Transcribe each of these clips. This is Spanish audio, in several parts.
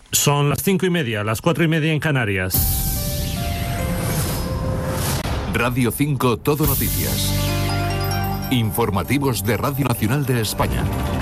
Son las 5:30, las 4:30 en Canarias. Radio 5 Todo Noticias. Informativos de Radio Nacional de España.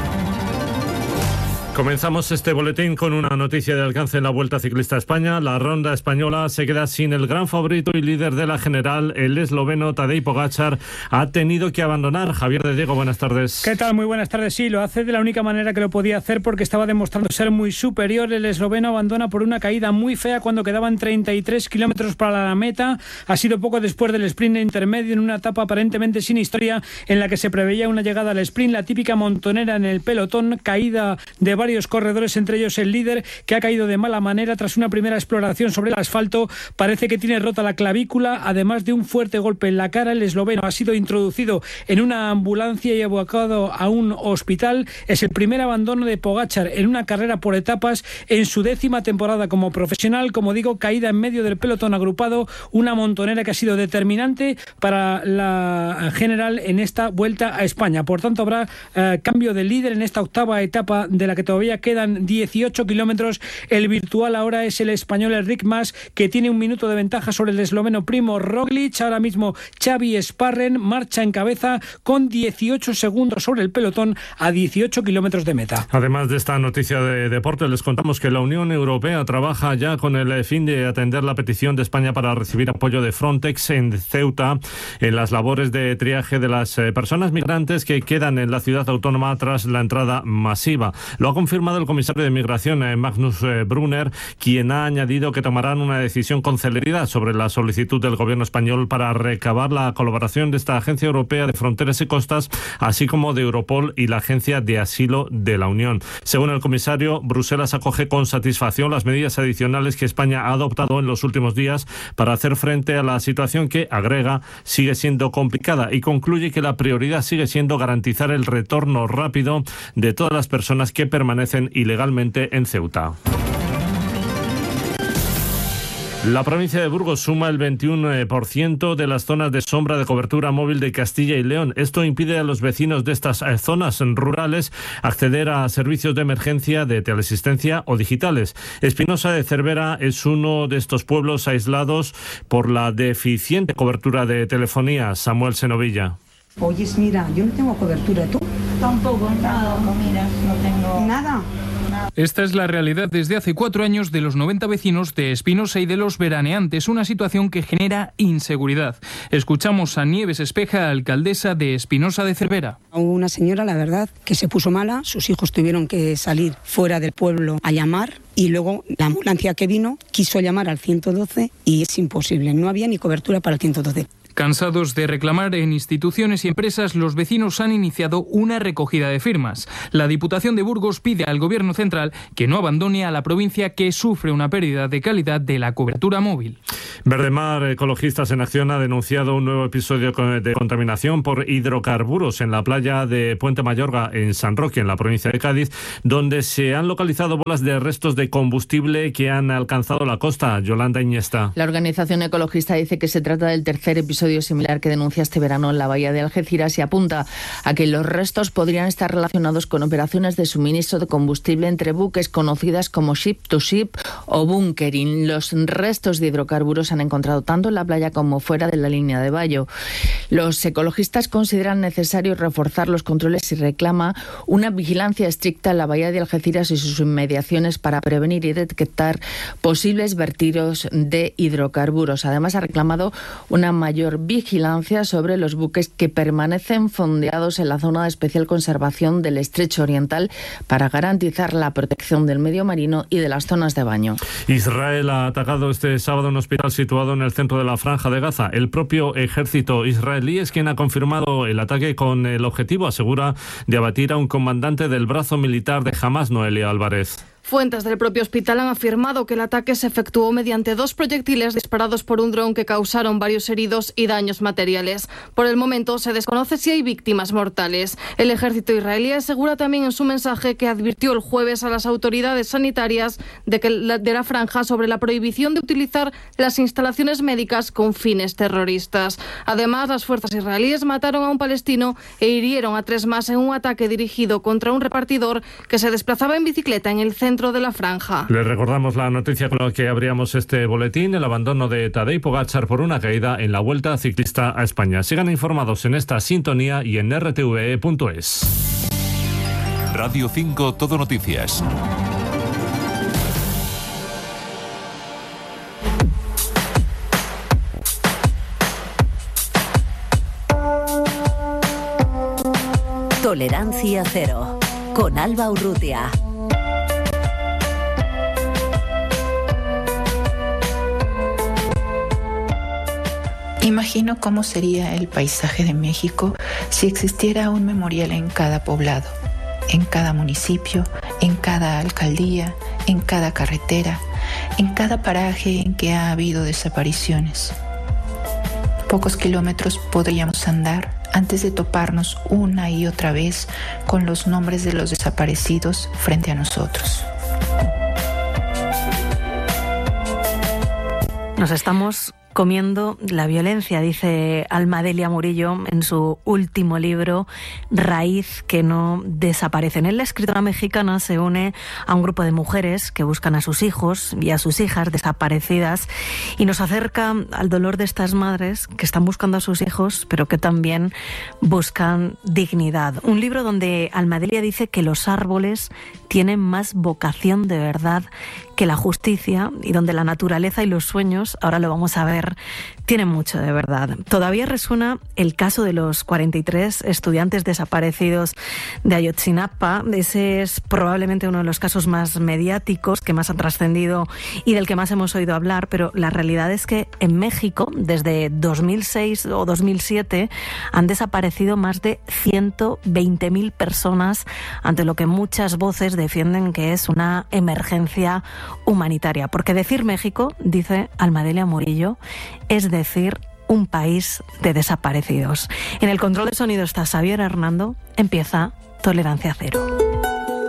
Comenzamos este boletín con una noticia de alcance en la Vuelta Ciclista a España. La ronda española se queda sin el gran favorito y líder de la general, el esloveno Tadej Pogačar. Ha tenido que abandonar. Javier de Diego, buenas tardes. ¿Qué tal? Muy buenas tardes. Sí, lo hace de la única manera que lo podía hacer porque estaba demostrando ser muy superior. El esloveno abandona por una caída muy fea cuando quedaban 33 kilómetros para la meta. Ha sido poco después del sprint intermedio en una etapa aparentemente sin historia en la que se preveía una llegada al sprint, la típica montonera en el pelotón, caída de varios corredores, entre ellos el líder, que ha caído de mala manera tras una primera exploración sobre el asfalto. Parece que tiene rota la clavícula, además de un fuerte golpe en la cara. El esloveno ha sido introducido en una ambulancia y evocado a un hospital. Es el primer abandono de Pogačar en una carrera por etapas en su 10ª temporada como profesional. Como digo, caída en medio del pelotón agrupado, una montonera que ha sido determinante para la general en esta Vuelta a España. Por tanto, habrá cambio de líder en esta 8ª etapa de la que todavía quedan 18 kilómetros. El virtual ahora es el español Enric Mas, que tiene un minuto de ventaja sobre el esloveno Primo Roglic. Ahora mismo Xavi Sparren marcha en cabeza con 18 segundos sobre el pelotón a 18 kilómetros de meta. Además de esta noticia de deporte, les contamos que la Unión Europea trabaja ya con el fin de atender la petición de España para recibir apoyo de Frontex en Ceuta en las labores de triaje de las personas migrantes que quedan en la ciudad autónoma tras la entrada masiva. Lo ha confirmado el comisario de Migración, Magnus Brunner, quien ha añadido que tomarán una decisión con celeridad sobre la solicitud del gobierno español para recabar la colaboración de esta Agencia Europea de Fronteras y Costas, así como de Europol y la Agencia de Asilo de la Unión. Según el comisario, Bruselas acoge con satisfacción las medidas adicionales que España ha adoptado en los últimos días para hacer frente a la situación que, agrega, sigue siendo complicada, y concluye que la prioridad sigue siendo garantizar el retorno rápido de todas las personas que permanecen ilegalmente en Ceuta. La provincia de Burgos suma el 21% de las zonas de sombra de cobertura móvil de Castilla y León. Esto impide a los vecinos de estas zonas rurales acceder a servicios de emergencia, de teleasistencia o digitales. Espinosa de Cervera es uno de estos pueblos aislados por la deficiente cobertura de telefonía. Samuel Senovilla. Oyes, mira, yo no tengo cobertura, ¿tú? Tampoco, nada, mira, no tengo... ¿Nada? Esta es la realidad desde hace 4 años de los 90 vecinos de Espinosa y de los veraneantes, una situación que genera inseguridad. Escuchamos a Nieves Espeja, alcaldesa de Espinosa de Cervera. Una señora, la verdad, que se puso mala, sus hijos tuvieron que salir fuera del pueblo a llamar y luego la ambulancia que vino quiso llamar al 112 y es imposible, no había ni cobertura para el 112. Cansados de reclamar en instituciones y empresas, los vecinos han iniciado una recogida de firmas. La Diputación de Burgos pide al Gobierno central que no abandone a la provincia, que sufre una pérdida de calidad de la cobertura móvil. Verdemar Ecologistas en Acción ha denunciado un nuevo episodio de contaminación por hidrocarburos en la playa de Puente Mayorga, en San Roque, en la provincia de Cádiz, donde se han localizado bolas de restos de combustible que han alcanzado la costa. Yolanda Iñesta. La organización ecologista dice que se trata del tercer episodio similar que denuncia este verano en la bahía de Algeciras y apunta a que los restos podrían estar relacionados con operaciones de suministro de combustible entre buques conocidas como ship to ship o bunkering. Los restos de hidrocarburos se han encontrado tanto en la playa como fuera de la línea de Bayo. Los ecologistas consideran necesario reforzar los controles y reclama una vigilancia estricta en la bahía de Algeciras y sus inmediaciones para prevenir y detectar posibles vertidos de hidrocarburos. Además, ha reclamado una mayor vigilancia sobre los buques que permanecen fondeados en la zona de especial conservación del Estrecho Oriental para garantizar la protección del medio marino y de las zonas de baño. Israel ha atacado este sábado un hospital situado en el centro de la Franja de Gaza. El propio ejército israelí es quien ha confirmado el ataque con el objetivo, asegura, de abatir a un comandante del brazo militar de Hamás, Noelia Álvarez. Fuentes del propio hospital han afirmado que el ataque se efectuó mediante 2 proyectiles disparados por un dron que causaron varios heridos y daños materiales. Por el momento se desconoce si hay víctimas mortales. El ejército israelí asegura también en su mensaje que advirtió el jueves a las autoridades sanitarias de la franja sobre la prohibición de utilizar las instalaciones médicas con fines terroristas. Además, las fuerzas israelíes mataron a un palestino e hirieron a 3 más en un ataque dirigido contra un repartidor que se desplazaba en bicicleta en el centro centro de la franja. Les recordamos la noticia con la que abríamos este boletín: el abandono de Tadej Pogačar por una caída en la Vuelta Ciclista a España. Sigan informados en esta sintonía y en rtve.es. Radio 5 Todo Noticias. Tolerancia cero, con Alba Urrutia. Imagino cómo sería el paisaje de México si existiera un memorial en cada poblado, en cada municipio, en cada alcaldía, en cada carretera, en cada paraje en que ha habido desapariciones. Pocos kilómetros podríamos andar antes de toparnos una y otra vez con los nombres de los desaparecidos frente a nosotros. Nos estamos comiendo la violencia, dice Alma Delia Murillo en su último libro, Raíz que no desaparece. En él, la escritora mexicana se une a un grupo de mujeres que buscan a sus hijos y a sus hijas desaparecidas y nos acerca al dolor de estas madres que están buscando a sus hijos, pero que también buscan dignidad. Un libro donde Alma Delia dice que los árboles tienen más vocación de verdad que la justicia y donde la naturaleza y los sueños, ahora lo vamos a ver, tienen mucho de verdad. Todavía resuena el caso de los 43 estudiantes desaparecidos de Ayotzinapa. Ese es probablemente uno de los casos más mediáticos, que más han trascendido y del que más hemos oído hablar, pero la realidad es que en México, desde 2006 o 2007, han desaparecido más de 120.000 personas, ante lo que muchas voces defienden que es una emergencia humanitaria. Porque decir México, dice Alma Delia Murillo, es decir un país de desaparecidos. En el control de sonido está Xavier Hernando. Empieza Tolerancia Cero.